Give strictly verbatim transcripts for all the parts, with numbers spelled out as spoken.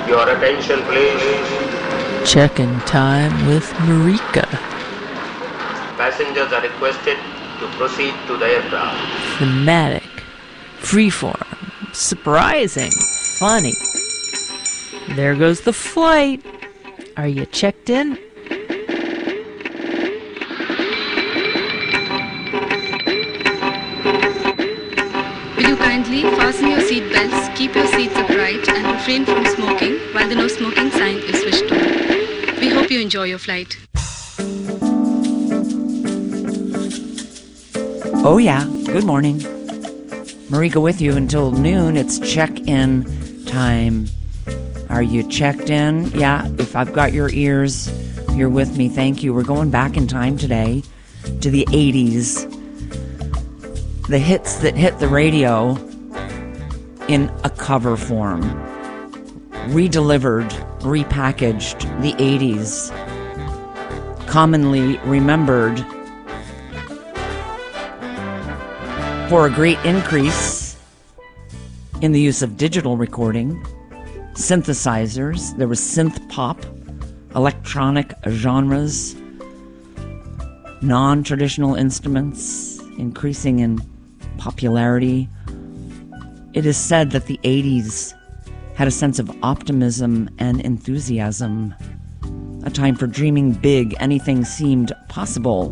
Your attention, please. Check-in time with Marika. Passengers are requested to proceed to the aircraft. Thematic, freeform, surprising, funny. There goes the flight. Are you checked in? Will you kindly fasten your seat belts, keep your seats upright, and refrain from smoking while the no smoking sign is switched on. We hope you enjoy your flight. Oh yeah, good morning. Marika with you until noon. It's check-in time. Are you checked in? Yeah, if I've got your ears, you're with me. Thank you. We're going back in time today to the eighties. The hits that hit the radio in a cover form. Redelivered, repackaged, the eighties. Commonly remembered for a great increase in the use of digital recording, synthesizers. There was synth pop, electronic genres, non-traditional instruments increasing in popularity. It is said that the eighties had a sense of optimism and enthusiasm, a time for dreaming big. Anything seemed possible.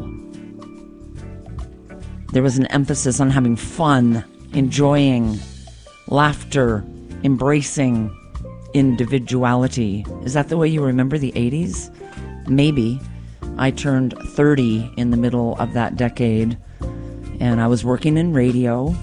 There was an emphasis on having fun, enjoying, laughter, embracing individuality. Is that the way you remember the eighties? Maybe. I turned thirty in the middle of that decade, and I was working in radio.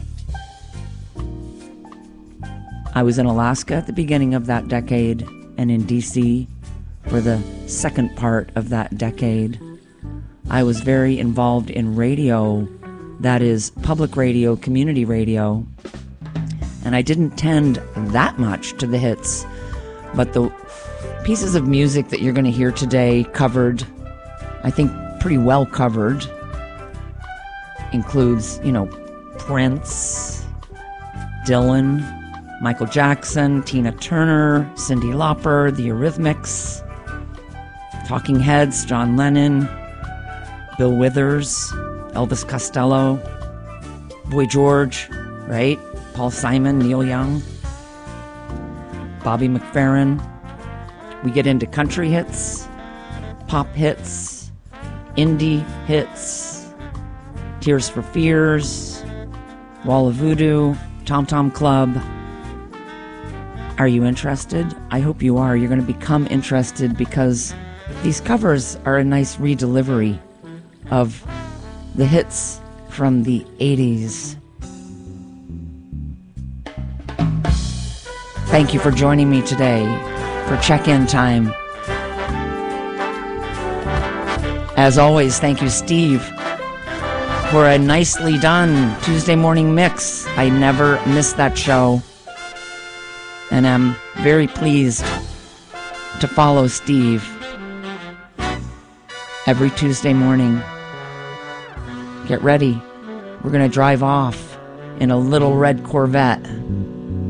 I was in Alaska at the beginning of that decade, and in D C for the second part of that decade. I was very involved in radio, that is, public radio, community radio, and I didn't tend that much to the hits, but the pieces of music that you're going to hear today covered, I think pretty well covered, includes, you know, Prince, Dylan, Michael Jackson, Tina Turner, Cyndi Lauper, The Eurythmics, Talking Heads, John Lennon, Bill Withers, Elvis Costello, Boy George, right? Paul Simon, Neil Young, Bobby McFerrin. We get into country hits, pop hits, indie hits, Tears for Fears, Wall of Voodoo, Tom Tom Club. Are you interested? I hope you are. You're going to become interested because these covers are a nice redelivery of the hits from the eighties. Thank you for joining me today for check-in time. As always, thank you, Steve, for a nicely done Tuesday morning mix. I never miss that show, and I'm very pleased to follow Steve every Tuesday morning. Get ready. We're going to drive off in a little red Corvette